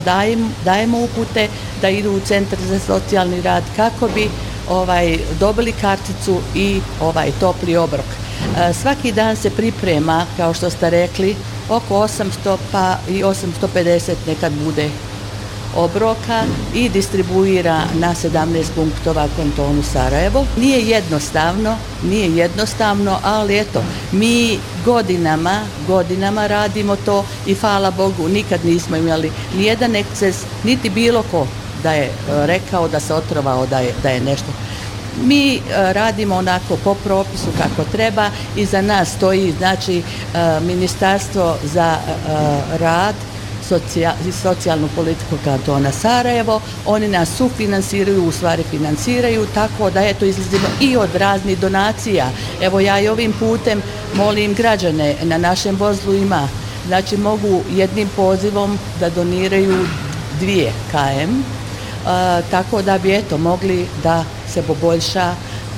Dajemo upute da idu u centar za socijalni rad kako bi dobili karticu i topli obrok. Svaki dan se priprema, kao što ste rekli, oko 800 pa i 850 nekad bude obroka i distribuira na 17 punktova kantonu Sarajevo. Nije jednostavno, ali eto, mi godinama radimo to i hvala Bogu nikad nismo imali nijedan eksces, niti bilo ko da je rekao da se otrovao da je nešto. Mi radimo onako po propisu kako treba i za nas stoji znači Ministarstvo za rad i socijalnu politiku kantona Sarajevo. Oni nas sufinansiraju, u stvari finansiraju, tako da eto izlazimo i od raznih donacija. Evo ja i ovim putem molim građane, na našem vozlu ima, znači mogu jednim pozivom da doniraju 2 km, tako da bi eto mogli da se poboljša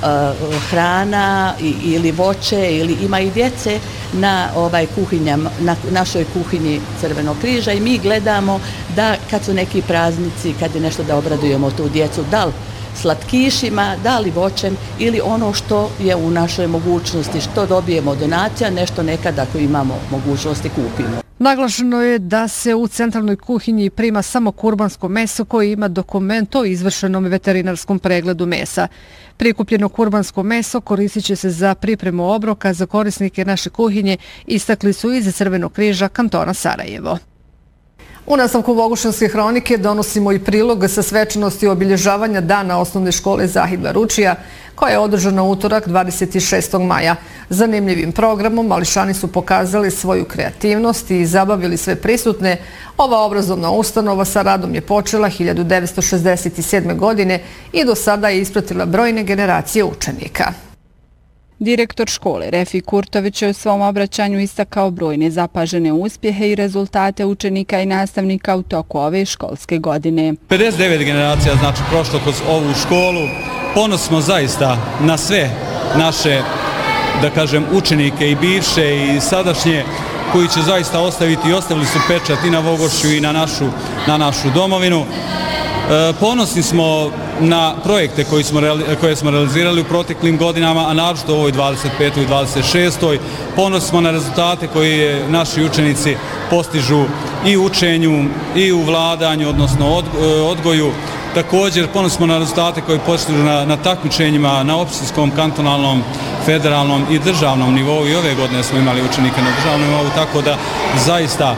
hrana ili voće, ili ima i djece na na našoj kuhinji Crvenog križa i mi gledamo da kad su neki praznici, kad je nešto da obradujemo tu djecu, da li slatkišima, da li voćem ili ono što je u našoj mogućnosti, što dobijemo donacija, nešto nekada ako imamo mogućnosti kupimo. Naglašeno je da se u centralnoj kuhinji prima samo kurbansko meso koje ima dokument o izvršenom veterinarskom pregledu mesa. Prikupljeno kurbansko meso koristit će se za pripremu obroka za korisnike naše kuhinje, istakli su iz Crvenog križa kantona Sarajevo. U nastavku Bogušanske hronike donosimo i prilog sa svečanosti obilježavanja Dana osnovne škole Zahid Baručija, koja je održana u utorak 26. maja. Zanimljivim programom mališani su pokazali svoju kreativnost i zabavili sve prisutne. Ova obrazovna ustanova sa radom je počela 1967. godine i do sada je ispratila brojne generacije učenika. Direktor škole Refi Kurtović je u svom obraćanju istakao brojne zapažene uspjehe i rezultate učenika i nastavnika u toku ove školske godine. 59 generacija znači prošlo kroz ovu školu. Ponos smo zaista na sve naše, da kažem, učenike i bivše i sadašnje koji će zaista ostaviti i ostavili su pečat i na Vogošću i na našu domovinu. Ponosni smo na projekte koje smo realizirali u proteklim godinama, a naročito u ovoj 25. i 26. Ponosni smo na rezultate koje naši učenici postižu i u učenju i u vladanju, odnosno odgoju. Također ponosni smo na rezultate koje postižu na takmičenjima na opštinskom, kantonalnom, federalnom i državnom nivou. I ove godine smo imali učenike na državnom nivou, tako da zaista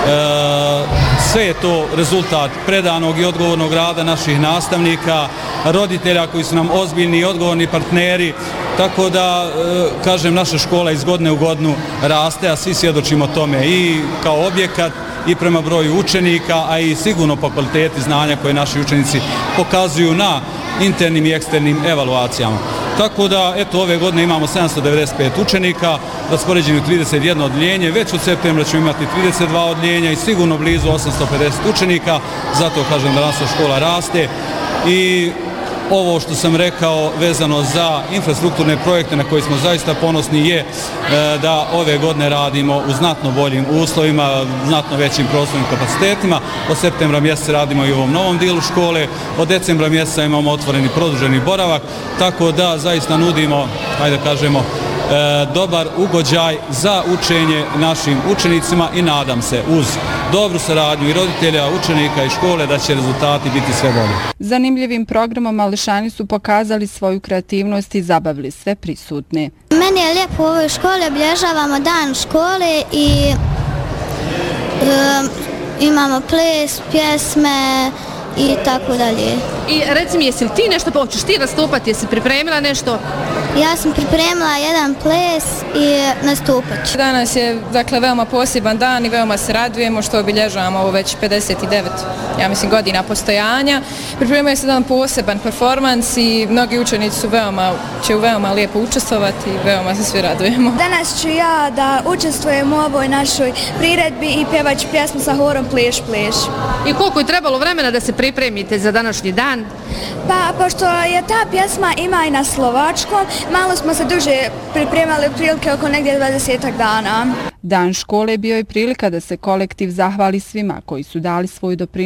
sve je to rezultat predanog i odgovornog rada naših nastavnika, roditelja koji su nam ozbiljni i odgovorni partneri, tako da, kažem, naša škola iz godine u godinu raste, a svi svjedočimo tome i kao objekat i prema broju učenika, a i sigurno po kvaliteti znanja koje naši učenici pokazuju na internim i eksternim evaluacijama. Tako da, eto, ove godine imamo 795 učenika, raspoređeni u 31 odjeljenje, već od septembra ćemo imati 32 odjeljenja i sigurno blizu 850 učenika, zato kažem da naša škola raste. I ovo što sam rekao vezano za infrastrukturne projekte na koje smo zaista ponosni je da ove godine radimo u znatno boljim uslovima, znatno većim prostornim kapacitetima. Od septembra mjeseca radimo i u ovom novom dijelu škole, od decembra mjeseca imamo otvoreni produženi boravak, tako da zaista nudimo, ajde kažemo, dobar ugođaj za učenje našim učenicima i nadam se uz dobru saradnju i roditelja, učenika i škole da će rezultati biti sve bolji. Zanimljivim programom mališani su pokazali svoju kreativnost i zabavili sve prisutne. Meni je lijepo u ovoj školi, obilježavamo dan škole i imamo ples, pjesme i tako dalje. I reci mi, jesi li ti nešto hoćeš ti nastupati, jesi pripremila nešto? Ja sam pripremila jedan ples i nastupat ću. Danas je, dakle, veoma poseban dan i veoma se radujemo što obilježavamo ovo već 59, ja mislim, godina postojanja. Pripremio se jedan poseban performans i mnogi učenici će veoma lijepo učestvovati i veoma se svi radujemo. Danas ću ja da učestvujem u ovoj našoj priredbi i pjevat ću pjesmu sa horom Pleš, pleš. I koliko je trebalo vremena da se pripremite za današnji dan? Pa, pošto je ta pjesma ima i na slovačkom, malo smo se duže pripremali, prilike oko negdje 20 dana. Dan škole bio je prilika da se kolektiv zahvali svima koji su dali svoj doprinos